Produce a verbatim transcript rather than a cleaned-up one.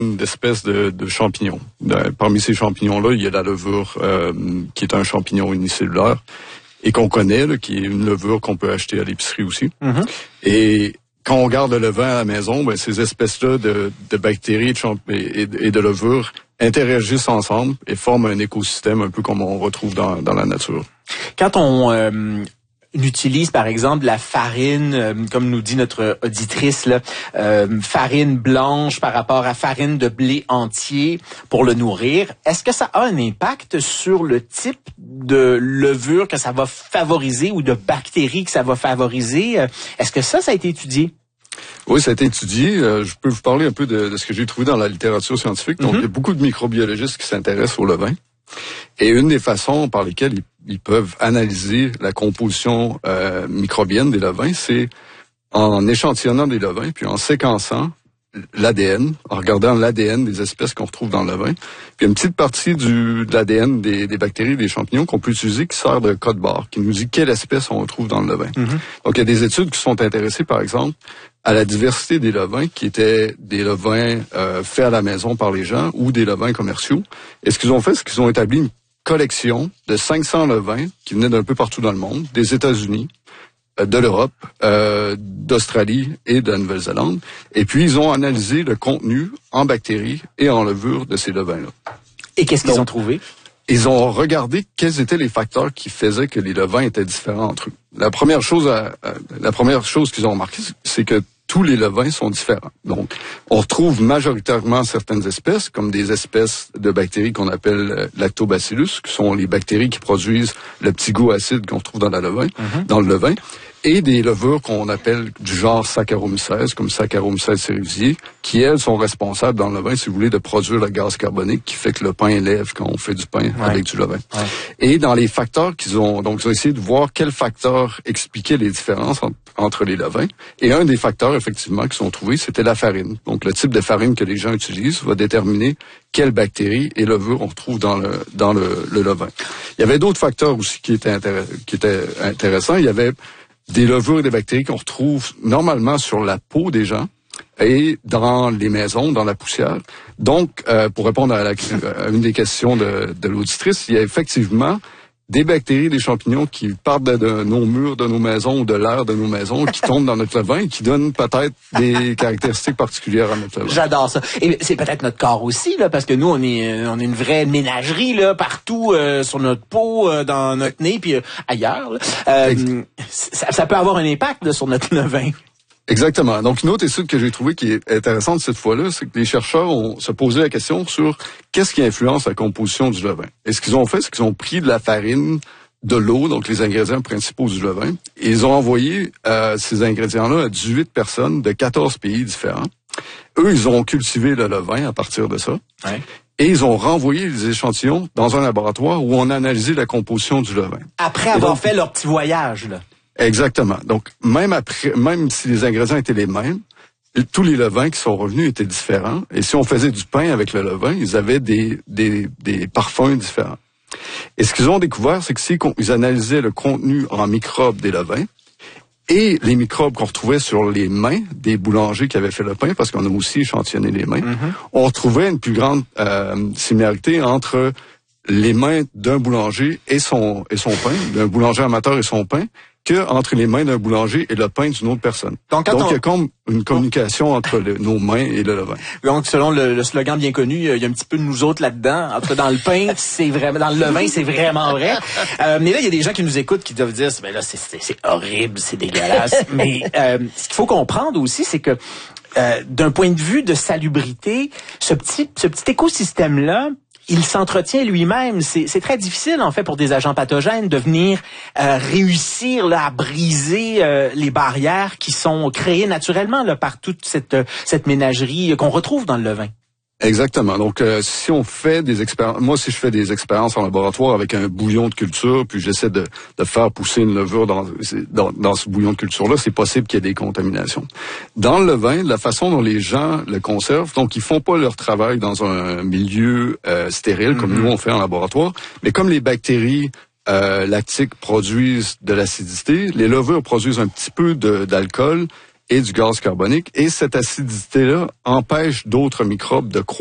d'espèces de, de champignons. De, parmi ces champignons-là, il y a la levure euh, qui est un champignon unicellulaire et qu'on connaît, là, qui est une levure qu'on peut acheter à l'épicerie aussi. Mm-hmm. Et quand on garde le levain à la maison, ben, ces espèces-là de, de bactéries de champ- et, et de levures interagissent ensemble et forment un écosystème un peu comme on retrouve dans, dans la nature. Quand on euh, utilise, par exemple, la farine, euh, comme nous dit notre auditrice, là, euh, farine blanche par rapport à farine de blé entier pour le nourrir, est-ce que ça a un impact sur le type de levure que ça va favoriser ou de bactéries que ça va favoriser? Est-ce que ça, ça a été étudié? Oui, ça a été étudié. Euh, je peux vous parler un peu de, de ce que j'ai trouvé dans la littérature scientifique. Donc, mm-hmm. il y a beaucoup de microbiologistes qui s'intéressent au levain. Et une des façons par lesquelles ils, ils peuvent analyser la composition euh, microbienne des levains, c'est en échantillonnant des levains, puis en séquençant l'A D N, en regardant l'A D N des espèces qu'on retrouve dans le levain. Puis une petite partie du, de l'A D N des, des bactéries, des champignons qu'on peut utiliser qui sert de code barre, qui nous dit quelle espèce on retrouve dans le levain. Mm-hmm. Donc, il y a des études qui sont intéressées, par exemple, à la diversité des levains, qui étaient des levains euh, faits à la maison par les gens ou des levains commerciaux. Et ce qu'ils ont fait, c'est qu'ils ont établi une collection de cinq cents levains qui venaient d'un peu partout dans le monde, des États-Unis, de l'Europe, euh, d'Australie et de la Nouvelle-Zélande. Et puis, ils ont analysé le contenu en bactéries et en levures de ces levains-là. Et qu'est-ce qu'ils Donc, ont trouvé? Ils ont regardé quels étaient les facteurs qui faisaient que les levains étaient différents entre eux. La première chose, à, à, la première chose qu'ils ont remarqué, c'est que tous les levains sont différents. Donc, on retrouve majoritairement certaines espèces, comme des espèces de bactéries qu'on appelle lactobacillus, qui sont les bactéries qui produisent le petit goût acide qu'on retrouve dans la levain, mm-hmm. dans le levain, et des levures qu'on appelle du genre Saccharomyces, comme Saccharomyces cerevisiae, qui, elles, sont responsables dans le levain, si vous voulez, de produire le gaz carbonique qui fait que le pain lève quand on fait du pain ouais. avec du levain. Ouais. Et dans les facteurs qu'ils ont, donc ils ont essayé de voir quels facteurs expliquaient les différences entre, entre les levains. Et un des facteurs, effectivement, qu'ils ont trouvé, c'était la farine. Donc, le type de farine que les gens utilisent va déterminer quelles bactéries et levures on retrouve dans le, dans le, le levain. Il y avait d'autres facteurs aussi qui étaient, intér- qui étaient intéressants. Il y avait des levures et des bactéries qu'on retrouve normalement sur la peau des gens et dans les maisons, dans la poussière. Donc, euh, pour répondre à, la, à une des questions de, de l'auditrice, il y a effectivement des bactéries, des champignons qui partent de, de nos murs, de nos maisons ou de l'air de nos maisons, qui tombent dans notre levain et qui donnent peut-être des caractéristiques particulières à notre levain. J'adore ça. Et c'est peut-être notre corps aussi, là, parce que nous, on est, on est une vraie ménagerie là, partout euh, sur notre peau, euh, dans notre nez, puis euh, ailleurs. Là. Euh, ça, ça peut avoir un impact là, sur notre levain. Exactement. Donc, une autre étude que j'ai trouvée qui est intéressante cette fois-là, c'est que les chercheurs ont se posé la question sur qu'est-ce qui influence la composition du levain. Et ce qu'ils ont fait, c'est qu'ils ont pris de la farine, de l'eau, donc les ingrédients principaux du levain, et ils ont envoyé euh, ces ingrédients-là à dix-huit personnes de quatorze pays différents. Eux, ils ont cultivé le levain à partir de ça. Ouais. Et ils ont renvoyé les échantillons dans un laboratoire où on a analysé la composition du levain. Après avoir donc fait leur petit voyage, là. Exactement. Donc, même après, même si les ingrédients étaient les mêmes, tous les levains qui sont revenus étaient différents. Et si on faisait du pain avec le levain, ils avaient des, des, des parfums différents. Et ce qu'ils ont découvert, c'est que si ils analysaient le contenu en microbes des levains et les microbes qu'on retrouvait sur les mains des boulangers qui avaient fait le pain, parce qu'on a aussi échantillonné les mains, mm-hmm. on retrouvait une plus grande euh, similarité entre les mains d'un boulanger et son et son pain, d'un boulanger amateur et son pain, que entre les mains d'un boulanger et le pain d'une autre personne. Donc, Donc on... il y a comme une communication entre le, nos mains et le levain. Donc, selon le, le slogan bien connu, il y a un petit peu de nous autres là-dedans. En tout cas, dans le pain, c'est vraiment, dans le levain, c'est vraiment vrai. Euh, mais là, il y a des gens qui nous écoutent qui doivent dire, ben là, c'est, c'est, c'est horrible, c'est dégueulasse. Mais euh, ce qu'il faut comprendre aussi, c'est que euh, d'un point de vue de salubrité, ce petit, ce petit écosystème-là, il s'entretient lui-même. C'est, c'est très difficile, en fait, pour des agents pathogènes de venir euh, réussir là, à briser euh, les barrières qui sont créées naturellement là, par toute cette, cette ménagerie qu'on retrouve dans le levain. Exactement. Donc, euh, si on fait des expériences, moi, si je fais des expériences en laboratoire avec un bouillon de culture, puis j'essaie de, de faire pousser une levure dans, dans, dans ce bouillon de culture-là, c'est possible qu'il y ait des contaminations. Dans le levain, la façon dont les gens le conservent, donc ils font pas leur travail dans un milieu euh, stérile, comme mm-hmm. nous on fait en laboratoire, mais comme les bactéries euh, lactiques produisent de l'acidité, les levures produisent un petit peu de, d'alcool, et du gaz carbonique. Et cette acidité-là empêche d'autres microbes de croître.